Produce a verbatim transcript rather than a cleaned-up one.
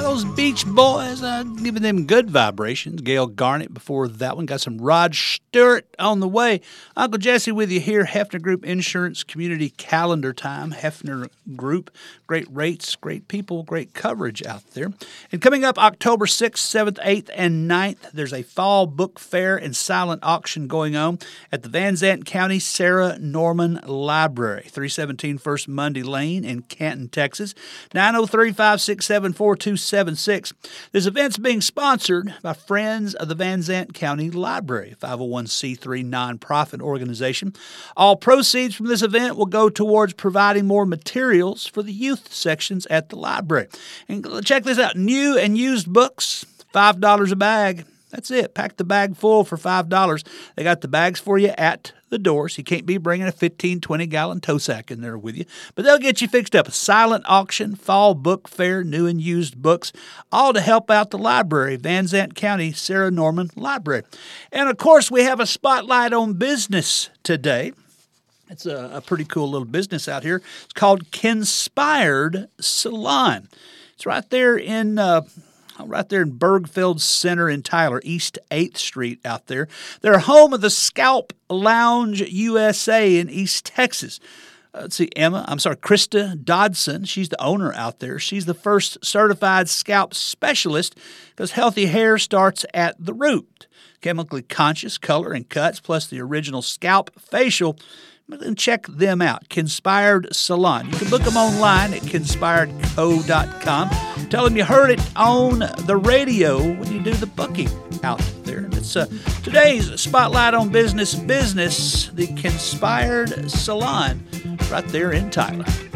those Beach Boys, uh, giving them good vibrations. Gail Garnett before that one. Got some Rod Stewart on the way. Uncle Jesse with you here. Hefner Group Insurance Community Calendar Time. Hefner Group. Great rates, great people, great coverage out there. And coming up October sixth, seventh, eighth, and ninth, there's a fall book fair and silent auction going on at the Van Zandt County Sarah Norman Library, three seventeen First Monday Lane in Canton, Texas, nine oh three, five six seven, four two seven six. This event's being sponsored by Friends of the Van Zandt County Library, five oh one c three nonprofit organization. All proceeds from this event will go towards providing more materials for the youth sections at the library. And check this out. New and used books, five dollars a bag. That's it. Pack the bag full for five dollars. They got the bags for you at the door, so you can't be bringing a fifteen, twenty-gallon tow sack in there with you. But they'll get you fixed up. A silent auction, fall book fair, new and used books, all to help out the library, Van Zandt County Sarah Norman Library. And, of course, we have a spotlight on business today. It's a, a pretty cool little business out here. It's called Kinspired Salon. It's right there in uh, right there in Bergfeld Center in Tyler, East eighth Street out there. They're home of the Scalp Lounge U S A in East Texas. Uh, let's see, Emma, I'm sorry, Krista Dodson. She's the owner out there. She's the first certified scalp specialist because healthy hair starts at the root. Chemically conscious color and cuts, plus the original scalp facial. And check them out, Kinspired Salon. You can book them online at kinspired co dot com. Tell them you heard it on the radio when you do the booking out there. It's uh, today's Spotlight on Business Business, the Kinspired Salon, right there in Tyler.